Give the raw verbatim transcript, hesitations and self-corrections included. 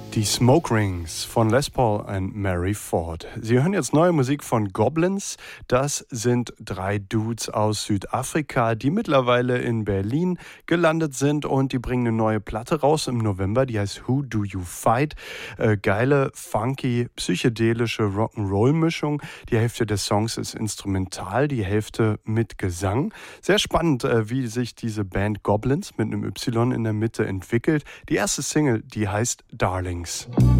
Die Smoke Rings von Les Paul und Mary Ford. Sie hören jetzt neue Musik von Goblins. Das sind drei Dudes aus Südafrika, die mittlerweile in Berlin gelandet sind und die bringen eine neue Platte raus im November. Die heißt Who Do You Fight? Äh, geile, funky, psychedelische Rock'n'Roll-Mischung. Die Hälfte des Songs ist instrumental, die Hälfte mit Gesang. Sehr spannend, äh, wie sich diese Band Goblins mit einem Y in der Mitte entwickelt. Die erste Single, die heißt Darlings.